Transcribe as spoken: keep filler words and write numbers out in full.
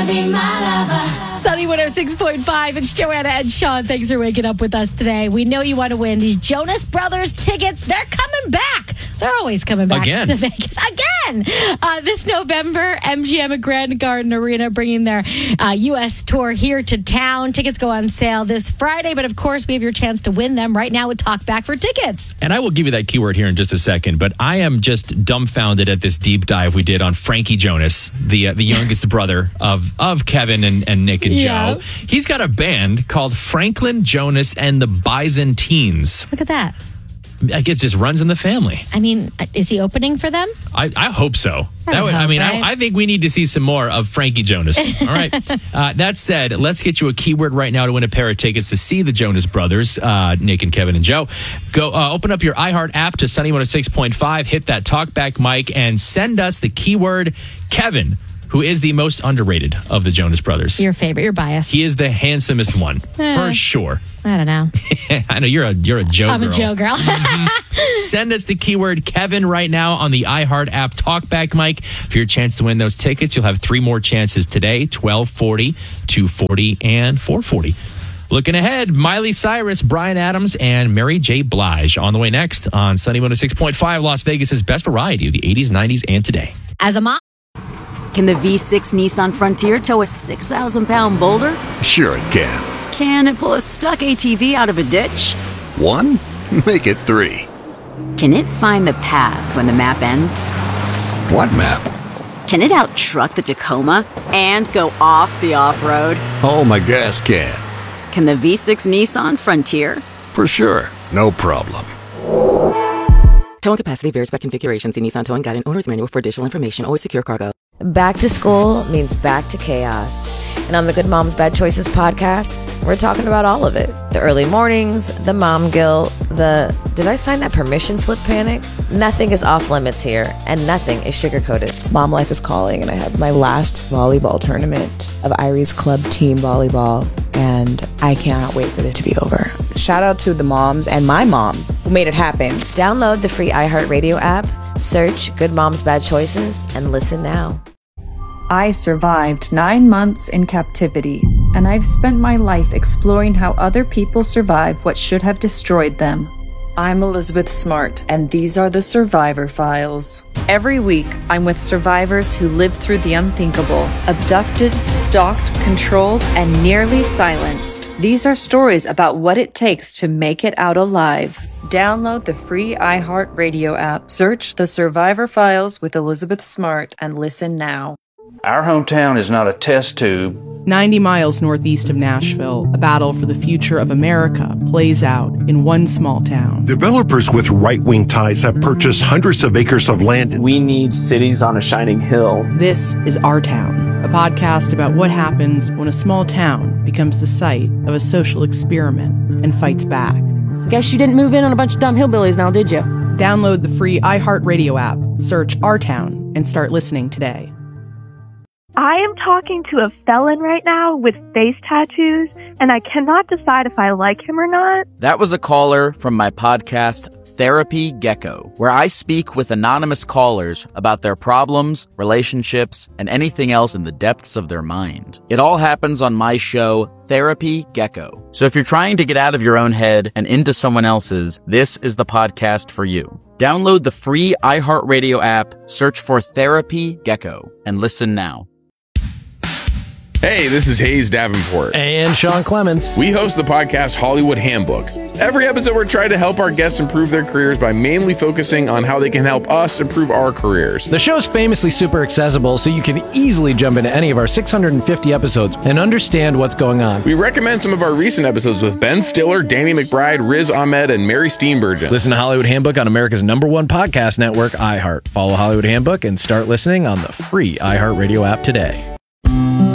be my lover. Sunny one oh six point five. It's Joanna and Sean. Thanks for waking up with us today. We know you want to win these Jonas Brothers tickets. They're coming back. They're always coming back Again. to Vegas. Again. Uh, this November, M G M at Grand Garden Arena bringing their uh, U S tour here to town. Tickets go on sale this Friday, but of course, we have your chance to win them right now with Talkback for tickets. And I will give you that keyword here in just a second, but I am just dumbfounded at this deep dive we did on Frankie Jonas, the uh, the youngest brother of, of Kevin and, and Nick and Yeah. Joe. He's got a band called Franklin Jonas and the Byzantines. Look at that. I guess it just runs in the family. I mean, is he opening for them? I, I hope so. I That would, I hope, mean, right? I, I think we need to see some more of Frankie Jonas. All right. Uh, that said, let's get you a keyword right now to win a pair of tickets to see the Jonas Brothers, uh, Nick and Kevin and Joe. Go uh, open up your iHeart app to Sunny one oh six point five, hit that talkback mic, and send us the keyword Kevin, who is the most underrated of the Jonas Brothers. Your favorite, your bias. He is the handsomest one, for sure. I don't know. I know you're a you're a Joe I'm girl. a Joe girl. Send us the keyword Kevin right now on the iHeart app Talkback mic for your chance to win those tickets. You'll have three more chances today, twelve forty, two forty, and four forty. Looking ahead, Miley Cyrus, Bryan Adams, and Mary J. Blige on the way next on Sunny one oh six point five, Las Vegas's best variety of the eighties, nineties, and today. As a mom. Can the V six Nissan Frontier tow a six thousand pound boulder? Sure it can. Can it pull a stuck A T V out of a ditch? One? Make it three. Can it find the path when the map ends? What map? Can it out-truck the Tacoma and go off the off-road? Oh, my gas can. Can the V six Nissan Frontier? For sure. No problem. Towing capacity varies by configuration. See Nissan Towing Guide and Owner's Manual for additional information. Always secure cargo. Back to school means back to chaos. And on the Good Moms Bad Choices podcast, we're talking about all of it. The early mornings, the mom guilt, the did I sign that permission slip panic? Nothing is off limits here, and nothing is sugar-coated. Mom life is calling, and I have my last volleyball tournament of Irie's Club team volleyball, and I cannot wait for it to be over. Shout out to the moms and my mom who made it happen. Download the free iHeartRadio app, search Good Moms Bad Choices, and listen now. I survived nine months in captivity, and I've spent my life exploring how other people survive what should have destroyed them. I'm Elizabeth Smart, and these are the Survivor Files. Every week, I'm with survivors who lived through the unthinkable, abducted, stalked, controlled, and nearly silenced. These are stories about what it takes to make it out alive. Download the free iHeartRadio app, search The Survivor Files with Elizabeth Smart, and listen now. Our hometown is not a test tube. ninety miles northeast of Nashville, a battle for the future of America plays out in one small town. Developers with right-wing ties have purchased hundreds of acres of land. We need cities on a shining hill. This is Our Town, a podcast about what happens when a small town becomes the site of a social experiment and fights back. Guess you didn't move in on a bunch of dumb hillbillies now, did you? Download the free iHeartRadio app, search Our Town, and start listening today. I am talking to a felon right now with face tattoos, and I cannot decide if I like him or not. That was a caller from my podcast, Therapy Gecko, where I speak with anonymous callers about their problems, relationships, and anything else in the depths of their mind. It all happens on my show, Therapy Gecko. So if you're trying to get out of your own head and into someone else's, this is the podcast for you. Download the free iHeartRadio app, search for Therapy Gecko, and listen now. Hey, this is Hayes Davenport. And Sean Clements. We host the podcast Hollywood Handbook. Every episode, we're trying to help our guests improve their careers by mainly focusing on how they can help us improve our careers. The show's famously super accessible, so you can easily jump into any of our six hundred fifty episodes and understand what's going on. We recommend some of our recent episodes with Ben Stiller, Danny McBride, Riz Ahmed, and Mary Steenburgen. Listen to Hollywood Handbook on America's number one podcast network, iHeart. Follow Hollywood Handbook and start listening on the free iHeartRadio app today.